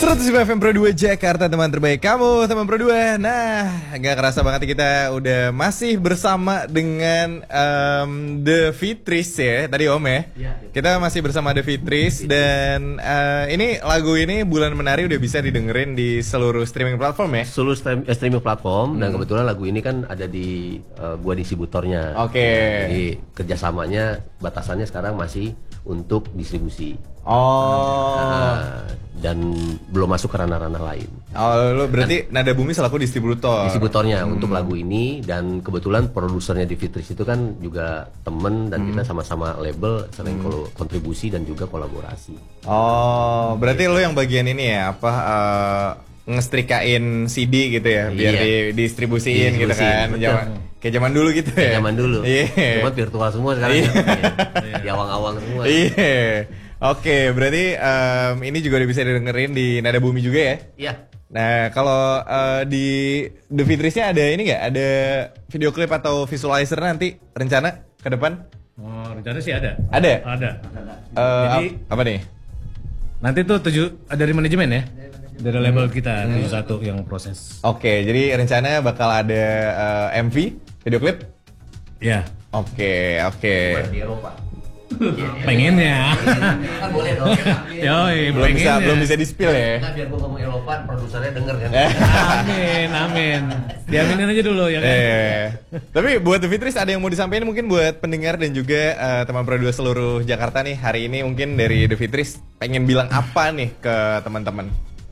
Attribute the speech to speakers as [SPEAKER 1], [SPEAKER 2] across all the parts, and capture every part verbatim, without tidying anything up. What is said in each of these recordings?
[SPEAKER 1] seratus lima F M Pro dua Jakarta, teman terbaik kamu, teman Pro dua. Nah, nggak kerasa banget kita udah masih bersama dengan um, The Fitris ya, tadi Om ya. Ya. Kita masih bersama The Fitris dan uh, ini lagu ini Bulan Menari udah bisa didengerin di seluruh streaming platform ya.
[SPEAKER 2] Seluruh stream, eh, streaming platform hmm. dan kebetulan lagu ini kan ada di uh, gua distributornya.
[SPEAKER 1] Oke. Okay.
[SPEAKER 2] Jadi kerjasamanya batasannya sekarang masih untuk distribusi.
[SPEAKER 1] Oh.
[SPEAKER 2] Nah, dan belum masuk ke ranah-ranah lain.
[SPEAKER 1] Oh, lo berarti dan, Nada Bumi selaku distributor.
[SPEAKER 2] Distributornya hmm. untuk lagu ini, dan kebetulan produsernya di Fitris itu kan juga temen dan hmm. kita sama-sama label, sering hmm. kontribusi dan juga kolaborasi.
[SPEAKER 1] Oh, berarti lo yang bagian ini ya, apa uh, ngestrikain C D gitu ya, biar iya. didistribusiin gitu kan. Zaman, kayak zaman dulu gitu ya.
[SPEAKER 2] Kayak zaman dulu.
[SPEAKER 1] Yeah.
[SPEAKER 2] Cuma virtual semua sekarang.
[SPEAKER 1] Yeah.
[SPEAKER 2] Ya. Di awang-awang semua.
[SPEAKER 1] Iya. Yeah. Oke, berarti um, ini juga udah bisa didengerin di Nada Bumi juga ya?
[SPEAKER 2] Iya.
[SPEAKER 1] Nah, kalau uh, di The Fitrisnya ada ini nggak? Ada video klip atau visualizer nanti rencana ke depan?
[SPEAKER 3] Oh, rencana sih ada.
[SPEAKER 1] Ada?
[SPEAKER 3] Ada.
[SPEAKER 1] Uh, Jadi ap apa nih?
[SPEAKER 3] Nanti tuh tujuh dari manajemen ya, dari label kita tujuh puluh satu yang proses.
[SPEAKER 1] Oke, jadi rencana bakal ada uh, M V, video klip?
[SPEAKER 3] Iya.
[SPEAKER 1] Oke, oke.
[SPEAKER 2] Di Eropa.
[SPEAKER 3] Pengennya.
[SPEAKER 2] Kan boleh dong.
[SPEAKER 3] Yoi,
[SPEAKER 1] belum bisa belum bisa di-spill ya.
[SPEAKER 2] Nah, biar gua ngomong Eropa, produsernya denger kan.
[SPEAKER 3] Amin, amin. Diaminin aja dulu ya kan.
[SPEAKER 1] Eh, tapi buat The Fitris ada yang mau disampaikan mungkin buat pendengar dan juga uh, teman Pro dua seluruh Jakarta nih hari ini, mungkin dari The Fitris pengen bilang apa nih ke teman-teman?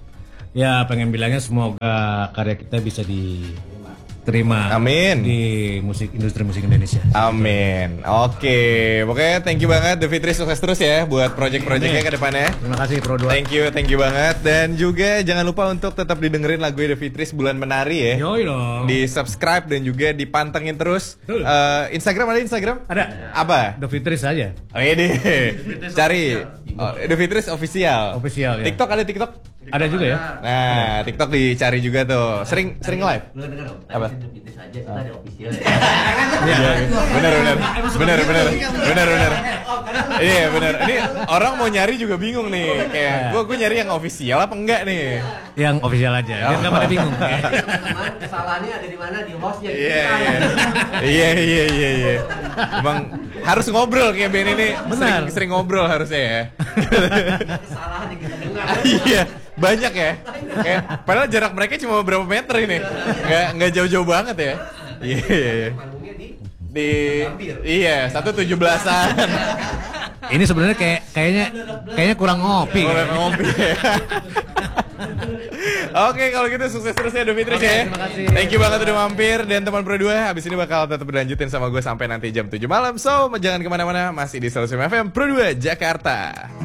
[SPEAKER 3] Ya, pengen bilangnya semoga karya kita bisa diterima.
[SPEAKER 1] Amin.
[SPEAKER 3] Di musik industri musik Indonesia.
[SPEAKER 1] Amin. Oke, pokoknya thank you banget The Fitris, sukses terus ya buat project-projectnya ke depannya.
[SPEAKER 3] Terima kasih Pro dua.
[SPEAKER 1] Thank you, thank you banget. Dan juga jangan lupa untuk tetap didengerin lagu The Fitris Bulan Menari ya.
[SPEAKER 3] Yoi dong.
[SPEAKER 1] Di subscribe dan juga dipantengin terus. Uh, Instagram ada Instagram?
[SPEAKER 3] Ada.
[SPEAKER 1] Apa?
[SPEAKER 3] The Fitris aja.
[SPEAKER 1] Oh iya deh. Cari oh, The Fitris official.
[SPEAKER 3] Official ya.
[SPEAKER 1] TikTok ada TikTok?
[SPEAKER 3] Ada juga ya.
[SPEAKER 1] Nah, TikTok dicari juga tuh. Sering sering live.
[SPEAKER 2] Lu denger dong.
[SPEAKER 1] Apa?
[SPEAKER 2] Fitris aja, kita ada official ya.
[SPEAKER 1] Iya, benar benar. Benar benar. Benar benar. Iya, benar. Ini orang mau nyari juga bingung nih. Kayak gua gua nyari yang official apa enggak nih?
[SPEAKER 3] Yang official aja. Biar enggak pada bingung.
[SPEAKER 2] Teman, kesalahannya ada di mana? Di hostnya.
[SPEAKER 1] Iya, iya, iya, iya, iya. Emang harus ngobrol kayak Ben ini. Sering, sering ngobrol harusnya ya.
[SPEAKER 2] Kesalahan yang kita dengar.
[SPEAKER 1] Iya, banyak ya. Kayak padahal jarak mereka cuma beberapa meter ini. Nggak nggak jauh-jauh banget ya. Iya, iya, iya. Di iya, satu tujuh belasan.
[SPEAKER 3] Ini sebenarnya kayak kayaknya kayaknya kurang ngopi.
[SPEAKER 1] Kurang ngopi. Oke, kalau gitu sukses terus ya The Fitris ya.
[SPEAKER 3] Terima kasih.
[SPEAKER 1] Thank you banget udah mampir. Dan teman Pro dua, habis ini bakal tetap berlanjutin sama gue sampai nanti jam tujuh malam. So, jangan kemana-mana, masih di seratus lima F M Pro dua Jakarta.